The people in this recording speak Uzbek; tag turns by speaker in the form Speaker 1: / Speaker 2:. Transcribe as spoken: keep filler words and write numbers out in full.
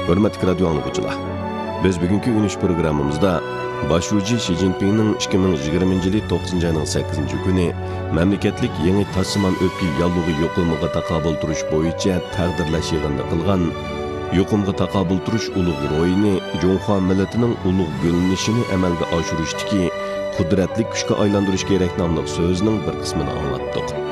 Speaker 1: Hürmetli radyo anlıqçılar. Biz bugünkü ünüş programımızda Başucu Xi Jinping'nin iki bin yigirmanchi yılı to'qqizinchi ayning sakkizinchi kuni memleketlik yeni taşıman öpki yallığı yoqulmaga taqabul turuş boyunca taqdirlash yig'inida qilgan yoqumga taqabul turuş ulug' ro'yini Jonghua millatining ulug' gullanishini amalga oshirishdagi qudratli kuchga aylantirish kerak nomli so'zning bir qismini anglatdik.